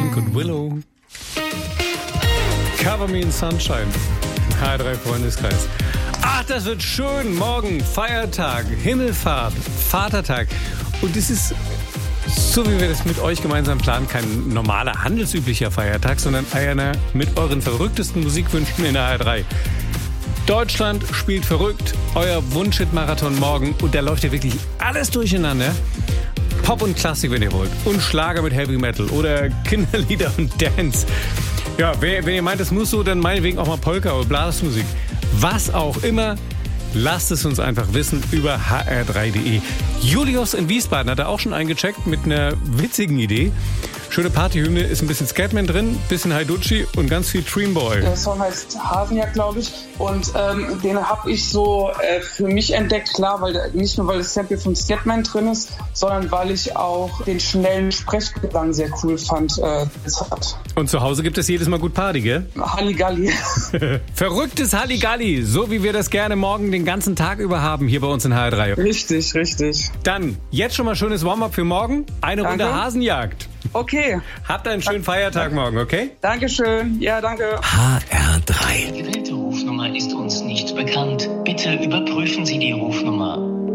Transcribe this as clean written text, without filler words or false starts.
Monk und Willow. Cover Me in Sunshine. H3 Freundeskreis. Ach, das wird schön. Morgen Feiertag, Himmelfahrt, Vatertag. Und es ist, so wie wir das mit euch gemeinsam planen, kein normaler, handelsüblicher Feiertag, sondern einer mit euren verrücktesten Musikwünschen in der H3. Deutschland spielt verrückt. Euer Wunsch-Hit-Marathon morgen. Und da läuft ja wirklich alles durcheinander. Pop und Klassik, wenn ihr wollt. Und Schlager mit Heavy Metal. Oder Kinderlieder und Dance. Ja, wenn ihr meint, das muss so, dann meinetwegen auch mal Polka oder Blasmusik. Was auch immer, lasst es uns einfach wissen über hr3.de. Julius in Wiesbaden hat er auch schon eingecheckt mit einer witzigen Idee. Schöne Partyhymne, ist ein bisschen Scatman drin, bisschen Haiducci und ganz viel Dreamboy. Der Song heißt Hasenjagd, glaube ich. Und den habe ich so für mich entdeckt, klar, weil nicht nur, weil das Sample von Scatman drin ist, sondern weil ich auch den schnellen Sprechgesang sehr cool fand. Und zu Hause gibt es jedes Mal gut Party, gell? Halligalli. Verrücktes Halligalli, so wie wir das gerne morgen den ganzen Tag über haben, hier bei uns in HR3. Richtig, richtig. Dann, jetzt schon mal schönes Warm-up für morgen. Eine Runde Hasenjagd. Okay. Habt einen schönen Feiertag morgen, okay? Dankeschön. Ja, danke. HR3. Die gewählte Rufnummer ist uns nicht bekannt. Bitte überprüfen Sie die Rufnummer.